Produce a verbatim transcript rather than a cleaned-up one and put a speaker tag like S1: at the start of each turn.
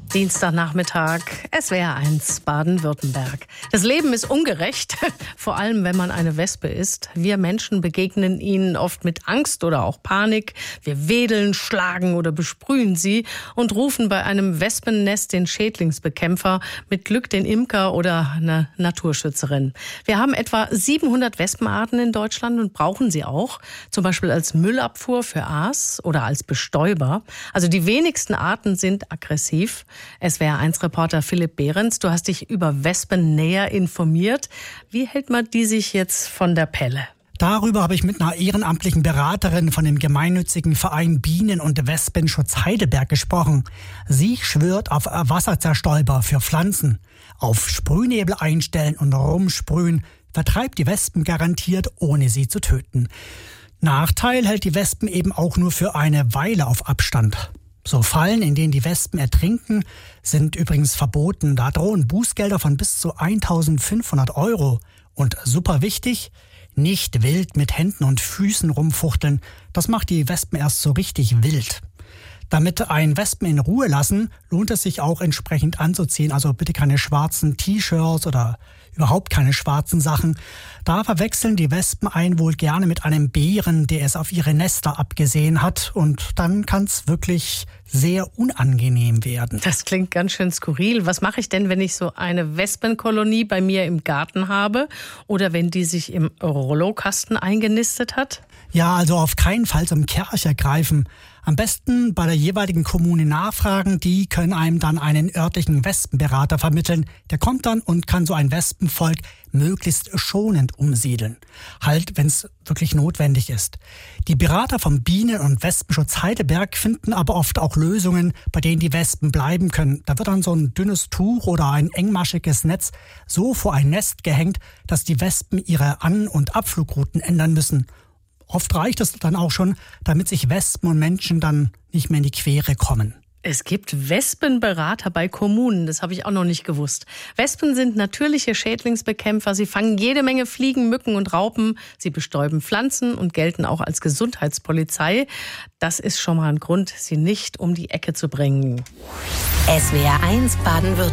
S1: Dienstagnachmittag, S W R eins Baden-Württemberg. Das Leben ist ungerecht, vor allem wenn man eine Wespe ist. Wir Menschen begegnen ihnen oft mit Angst oder auch Panik. Wir wedeln, schlagen oder besprühen sie und rufen bei einem Wespennest den Schädlingsbekämpfer, mit Glück den Imker oder eine Naturschützerin. Wir haben etwa siebenhundert Wespenarten in Deutschland und brauchen sie auch, zum Beispiel als Müllabfuhr für Aas oder als Bestäuber. Also die wenigsten Arten sind aggressiv. S W R eins Reporter Philipp Behrens, du hast dich über Wespen näher informiert. Wie hält man die sich jetzt von der Pelle?
S2: Darüber habe ich mit einer ehrenamtlichen Beraterin von dem gemeinnützigen Verein Bienen- und Wespenschutz Heidelberg gesprochen. Sie schwört auf Wasserzerstäuber für Pflanzen, auf Sprühnebel einstellen und rumsprühen, vertreibt die Wespen garantiert, ohne sie zu töten. Nachteil hält die Wespen eben auch nur für eine Weile auf Abstand. So Fallen, in denen die Wespen ertrinken, sind übrigens verboten. Da drohen Bußgelder von bis zu eintausendfünfhundert Euro. Und super wichtig, nicht wild mit Händen und Füßen rumfuchteln. Das macht die Wespen erst so richtig wild. Damit ein Wespen in Ruhe lassen, lohnt es sich auch entsprechend anzuziehen. Also bitte keine schwarzen T-Shirts oder überhaupt keine schwarzen Sachen. Da verwechseln die Wespen einen wohl gerne mit einem Bären, der es auf ihre Nester abgesehen hat. Und dann kann es wirklich sehr unangenehm werden.
S1: Das klingt ganz schön skurril. Was mache ich denn, wenn ich so eine Wespenkolonie bei mir im Garten habe oder wenn die sich im Rollokasten eingenistet hat?
S2: Ja, also auf keinen Fall zum Kercher greifen. Am besten bei der jeweiligen Kommune nachfragen. Die können einem dann einen örtlichen Wespenberater vermitteln. Der kommt dann und kann so ein Wespenvolk möglichst schonend umsiedeln. Halt, wenn es wirklich notwendig ist. Die Berater vom Bienen- und Wespenschutz Heidelberg finden aber oft auch Lösungen, bei denen die Wespen bleiben können. Da wird dann so ein dünnes Tuch oder ein engmaschiges Netz so vor ein Nest gehängt, dass die Wespen ihre An- und Abflugrouten ändern müssen. Oft reicht es dann auch schon, damit sich Wespen und Menschen dann nicht mehr in die Quere kommen.
S1: Es gibt Wespenberater bei Kommunen, das habe ich auch noch nicht gewusst. Wespen sind natürliche Schädlingsbekämpfer. Sie fangen jede Menge Fliegen, Mücken und Raupen. Sie bestäuben Pflanzen und gelten auch als Gesundheitspolizei. Das ist schon mal ein Grund, sie nicht um die Ecke zu bringen.
S3: S W R eins Baden-Württemberg.